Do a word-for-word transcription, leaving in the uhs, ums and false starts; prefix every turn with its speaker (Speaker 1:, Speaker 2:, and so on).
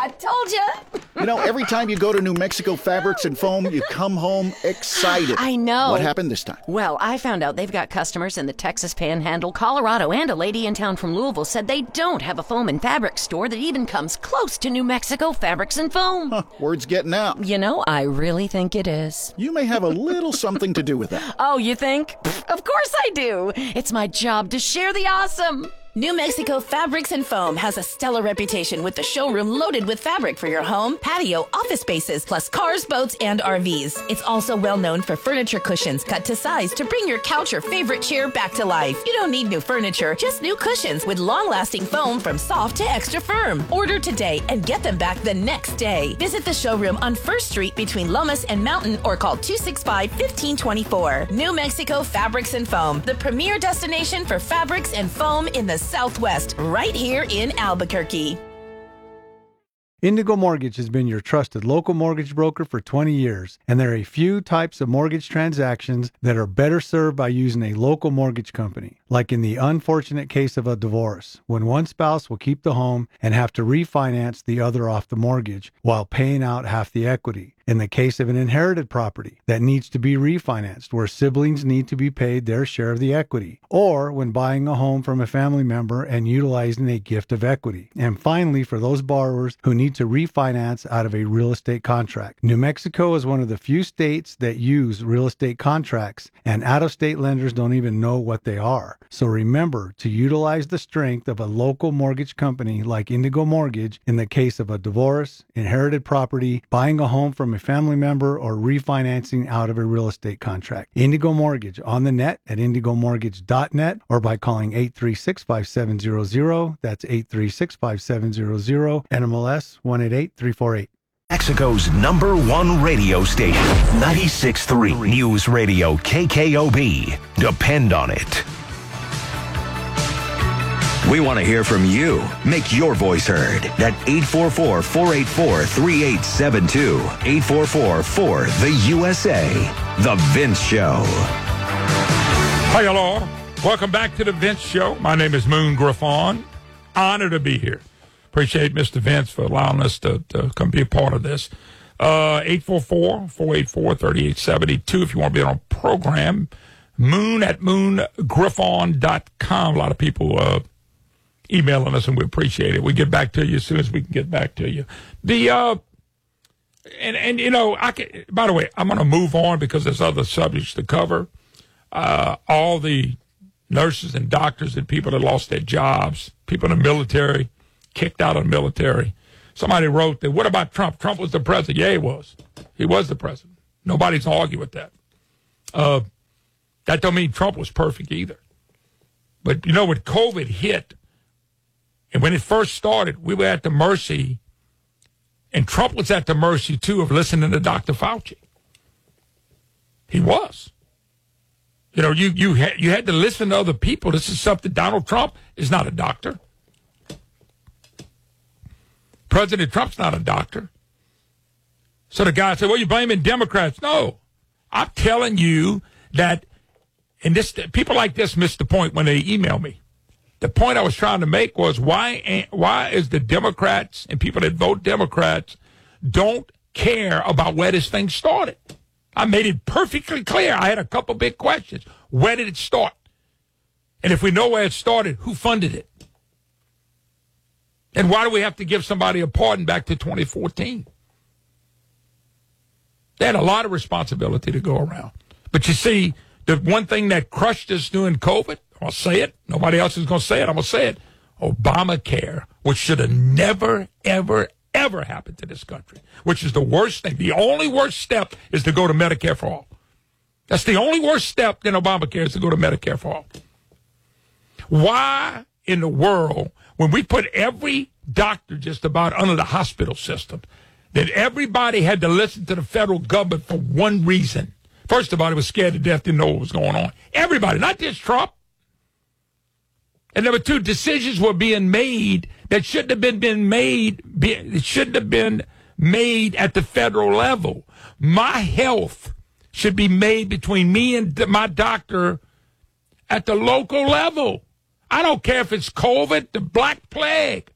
Speaker 1: I told you.
Speaker 2: You know, every time you go to New Mexico Fabrics and Foam, you come home excited.
Speaker 1: I know.
Speaker 2: What happened this time?
Speaker 1: Well, I found out they've got customers in the Texas Panhandle, Colorado, and a lady in town from Louisville said they don't have a foam and fabric store that even comes close to New Mexico Fabrics and Foam.
Speaker 2: Huh, word's getting out.
Speaker 1: You know, I really think it is.
Speaker 2: You may have a little something to do with that.
Speaker 1: Oh, you think? Pfft, of course I do. It's my job to share the awesome.
Speaker 3: New Mexico Fabrics and Foam has a stellar reputation with the showroom loaded with fabric for your home, patio, office spaces, plus cars, boats, and R Vs. It's also well known for furniture cushions cut to size to bring your couch or favorite chair back to life. You don't need new furniture, just new cushions with long-lasting foam from soft to extra firm. Order today and get them back the next day. Visit the showroom on First Street between Lomas and Mountain or call two six five, one five two four. New Mexico Fabrics and Foam, the premier destination for fabrics and foam in the Southwest, right here in Albuquerque.
Speaker 4: Indigo Mortgage has been your trusted local mortgage broker for twenty years, and there are a few types of mortgage transactions that are better served by using a local mortgage company, like in the unfortunate case of a divorce, when one spouse will keep the home and have to refinance the other off the mortgage while paying out half the equity. In the case of an inherited property that needs to be refinanced, where siblings need to be paid their share of the equity, or when buying a home from a family member and utilizing a gift of equity. And finally, for those borrowers who need to refinance out of a real estate contract. New Mexico is one of the few states that use real estate contracts, and out-of-state lenders don't even know what they are. So remember to utilize the strength of a local mortgage company like Indigo Mortgage in the case of a divorce, inherited property, buying a home from a family member, or refinancing out of a real estate contract. Indigo Mortgage on the net at indigo mortgage dot net or by calling eight three six, five seven zero zero. That's eight three six, five seven zero zero. N M L S one eight eight three four eight.
Speaker 5: Mexico's number one radio station, ninety-six point three News Radio K K O B. Depend on it. We want to hear from you. Make your voice heard at eight four four, four eight four, three eight seven two. eight four four, four, the U S A. The Vince Show.
Speaker 6: Hi, hello. Welcome back to The Vince Show. My name is Moon Griffon. Honored to be here. Appreciate Mister Vince for allowing us to, to come be a part of this. Uh, eight four four, four eight four, three eight seven two if you want to be on a program. Moon at moon griffon dot com. A lot of people uh, emailing us, and we appreciate it. We get back to you as soon as we can get back to you. The uh, and and you know, I can. By the way, I'm going to move on because there's other subjects to cover. Uh, all the nurses and doctors and people that lost their jobs, people in the military, kicked out of the military. Somebody wrote that, what about Trump? Trump was the president. Yeah, he was. He was the president. Nobody's arguing with that. Uh, that don't mean Trump was perfect either. But, you know, when COVID hit, and when it first started, we were at the mercy, and Trump was at the mercy, too, of listening to Doctor Fauci. He was. You know, you you had, you had to listen to other people. This is something, Donald Trump is not a doctor. President Trump's not a doctor. So the guy said, well, you're blaming Democrats. No, I'm telling you that, and this people like this miss the point when they email me. The point I was trying to make was why why is the Democrats and people that vote Democrats don't care about where this thing started? I made it perfectly clear. I had a couple big questions. Where did it start? And if we know where it started, who funded it? And why do we have to give somebody a pardon back to twenty fourteen? They had a lot of responsibility to go around. But you see, the one thing that crushed us during COVID, I'll say it. Nobody else is going to say it. I'm going to say it. Obamacare, which should have never, ever, ever happened to this country, which is the worst thing. The only worst step is to go to Medicare for all. That's the only worst step in Obamacare is to go to Medicare for all. Why in the world, when we put every doctor just about under the hospital system, that everybody had to listen to the federal government for one reason? First of all, they was scared to death, didn't know what was going on. Everybody, not just Trump. And number two, decisions were being made that shouldn't have been, been made, be, it shouldn't have been made at the federal level. My health should be made between me and my doctor at the local level. I don't care if it's COVID, the Black Plague.